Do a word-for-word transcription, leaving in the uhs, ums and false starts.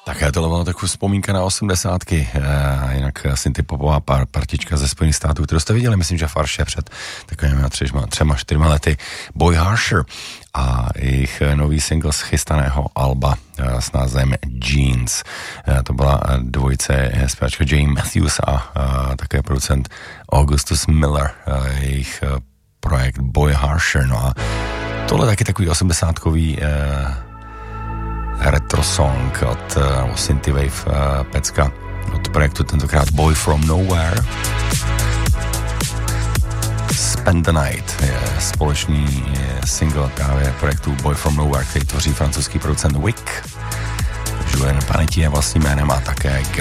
Také tohle bylo takovou vzpomínka na osmdesátky, e, jinak synthpopová par, partička ze Spojených států, kterou jste viděli, myslím, že Farše před takovými třema, třema, čtyřma lety, Boy Harsher a jejich nový single z chystaného alba e, s názvem Jeans. E, to byla dvojice zpěvačka Jane Matthews a e, také producent Augustus Miller, e, jejich e, projekt Boy Harsher. No a tohle taky takový osmdesátkový e, retro song od uh, Synthwave uh, pecka od projektu tentokrát Boy From Nowhere. Spend the Night je společný je single právě projektu Boy From Nowhere, který tvoří francouzský producent Wick. Julian Panetti je vlastním jménem a také